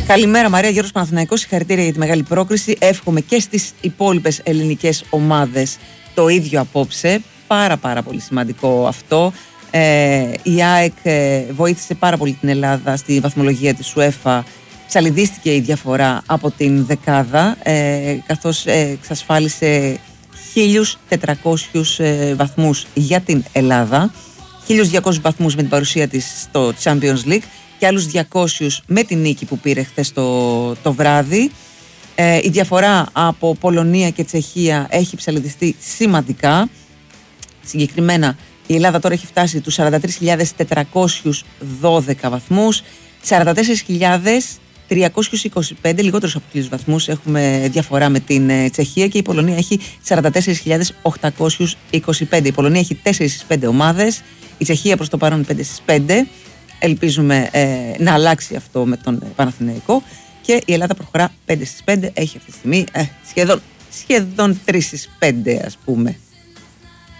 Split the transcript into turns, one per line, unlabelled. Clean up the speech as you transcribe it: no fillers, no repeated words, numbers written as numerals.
Καλημέρα Μαρία, Γιώργος Παναθηναϊκός, συγχαρητήρια για τη μεγάλη πρόκριση. Εύχομαι και στις υπόλοιπες ελληνικές ομάδες το ίδιο απόψε. Πάρα πολύ σημαντικό αυτό. Η ΑΕΚ βοήθησε πάρα πολύ την Ελλάδα στη βαθμολογία της UEFA. Ψαλιδίστηκε η διαφορά από την δεκάδα, καθώς εξασφάλισε 1.400 βαθμούς για την Ελλάδα, 1.200 βαθμούς με την παρουσία της στο Champions League και άλλους 200 με την νίκη που πήρε χθες το βράδυ. Η διαφορά από Πολωνία και Τσεχία έχει ψαλιδιστεί σημαντικά. Συγκεκριμένα η Ελλάδα τώρα έχει φτάσει τους 43.412 βαθμούς, 44.325, λιγότερους από 1.000 βαθμούς έχουμε διαφορά με την Τσεχία, και η Πολωνία έχει 44.825. Η Πολωνία έχει 4 στις 5 ομάδες, η Τσεχία προς το παρόν 5 στις 5. Ελπίζουμε να αλλάξει αυτό με τον Παναθηναϊκό, και η Ελλάδα προχωρά 5 στις 5, έχει αυτή τη στιγμή σχεδόν 3 στις 5 ας πούμε.